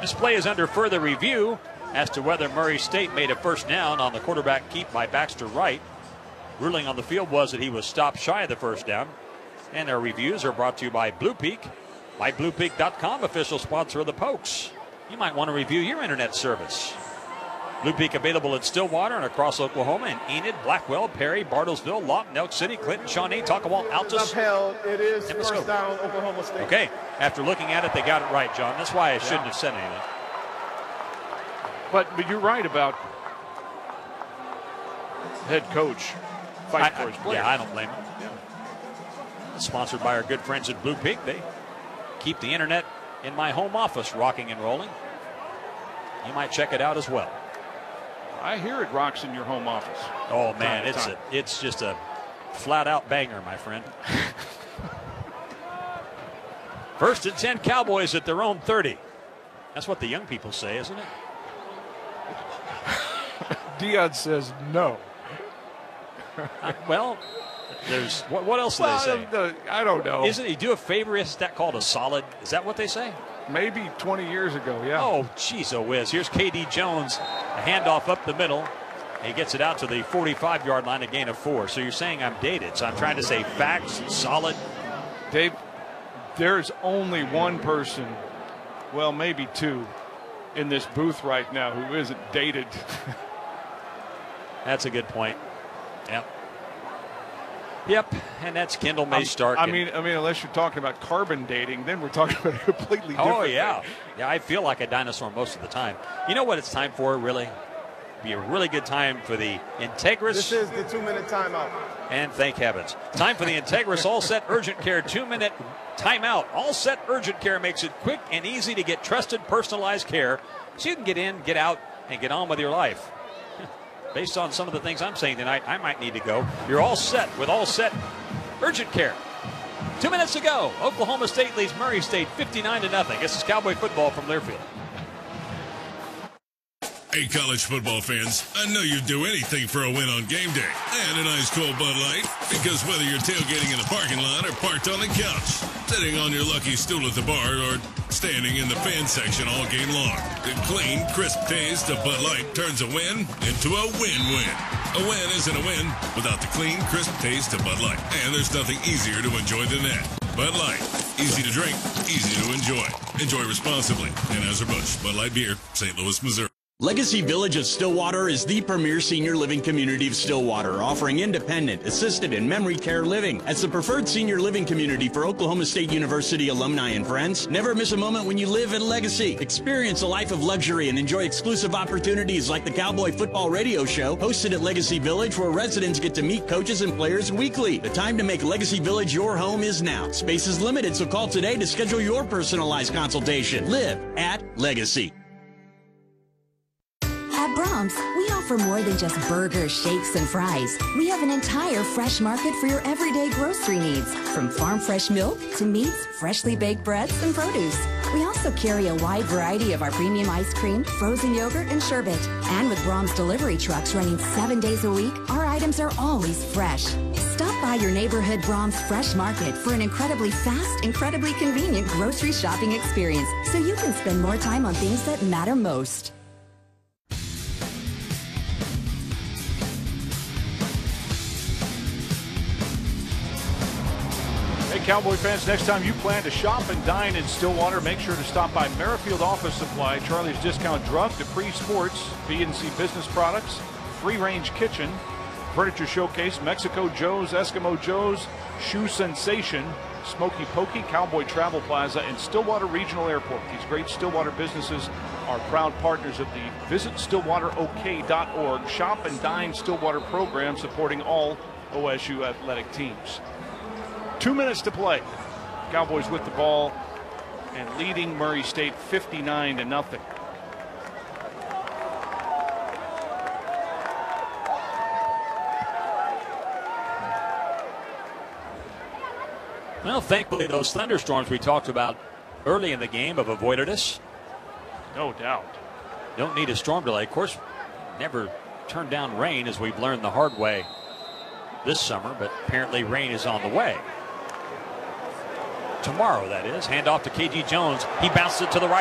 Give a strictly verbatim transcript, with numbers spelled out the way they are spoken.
This play is under further review as to whether Murray State made a first down on the quarterback keep by Baxter Wright. Ruling on the field was that he was stopped shy of the first down. And our reviews are brought to you by Blue Peak, by blue peak dot com, official sponsor of the Pokes. You might want to review your internet service. Blue Peak available in Stillwater and across Oklahoma in Enid, Blackwell, Perry, Bartlesville, Lawton, Elk City, Clinton, Shawnee, Talkawalt, Altus. Upheld. It is first down, Oklahoma State. Okay, after looking at it, they got it right, John. That's why I shouldn't yeah. have said anything. But, but you're right about head coach fighting for his players. Yeah, I don't blame him. Yeah. Sponsored by our good friends at Blue Peak. They keep the internet in my home office rocking and rolling. You might check it out as well. I hear it rocks in your home office. Oh man, it's a, it's just a flat out banger, my friend. First and ten Cowboys at their own thirty. That's what the young people say, isn't it? Dion says no. uh, well, there's what, what else do well, they say? The, I don't know. Isn't he do a favor? Is that called a solid? Is that what they say? Maybe twenty years ago, yeah. Oh, geez, oh whiz. Here's K D Jones, a handoff up the middle. He gets it out to the forty-five-yard line, a gain of four. So you're saying I'm dated. So I'm trying to say facts, solid. Dave, there's only one person, well, maybe two, in this booth right now who isn't dated. That's a good point. Yep. Yep, and that's Kendall May Stark. I mean, I mean, unless you're talking about carbon dating, then we're talking about a completely different Oh, yeah. thing. Yeah, I feel like a dinosaur most of the time. You know what it's time for, really? Be a really good time for the Integris. This is the two-minute timeout. And thank heavens. Time for the Integris All Set Urgent Care two-minute timeout. All Set Urgent Care makes it quick and easy to get trusted, personalized care so you can get in, get out, and get on with your life. Based on some of the things I'm saying tonight, I might need to go. You're all set with All Set Urgent Care. Two minutes to go. Oklahoma State leads Murray State fifty-nine to nothing. This is Cowboy football from Learfield. Hey, college football fans, I know you'd do anything for a win on game day and an ice cold Bud Light, because whether you're tailgating in a parking lot or parked on the couch, sitting on your lucky stool at the bar, or standing in the fan section all game long, the clean, crisp taste of Bud Light turns a win into a win-win. A win isn't a win without the clean, crisp taste of Bud Light, and there's nothing easier to enjoy than that. Bud Light, easy to drink, easy to enjoy. Enjoy responsibly. Anheuser-Busch, Bud Light Beer, Saint Louis, Missouri. Legacy Village of Stillwater is the premier senior living community of Stillwater, offering independent, assisted, and memory care living. As the preferred senior living community for Oklahoma State University alumni and friends, never miss a moment when you live at Legacy. Experience a life of luxury and enjoy exclusive opportunities like the Cowboy Football Radio Show, hosted at Legacy Village, where residents get to meet coaches and players weekly. The time to make Legacy Village your home is now. Space is limited, so call today to schedule your personalized consultation. Live at Legacy. At Brahms, we offer more than just burgers, shakes, and fries. We have an entire fresh market for your everyday grocery needs, from farm fresh milk to meats, freshly baked breads, and produce. We also carry a wide variety of our premium ice cream, frozen yogurt, and sherbet. And with Brahms delivery trucks running seven days a week, our items are always fresh. Stop by your neighborhood Brahms Fresh Market for an incredibly fast, incredibly convenient grocery shopping experience, so you can spend more time on things that matter most. Cowboy fans, next time you plan to shop and dine in Stillwater, make sure to stop by Merrifield Office Supply, Charlie's Discount Drug, Dupree Sports, B and C Business Products, Free Range Kitchen, Furniture Showcase, Mexico Joe's, Eskimo Joe's, Shoe Sensation, Smoky Pokey, Cowboy Travel Plaza, and Stillwater Regional Airport. These great Stillwater businesses are proud partners of the Visit Stillwater O K dot org Shop and Dine Stillwater program, supporting all O S U athletic teams. Two minutes to play. Cowboys with the ball and leading Murray State fifty-nine to nothing. Well, thankfully, those thunderstorms we talked about early in the game have avoided us. No doubt. Don't need a storm delay. Of course, never turn down rain, as we've learned the hard way this summer, but apparently rain is on the way. Tomorrow, that is. Hand off to K G Jones. He bounces it to the right.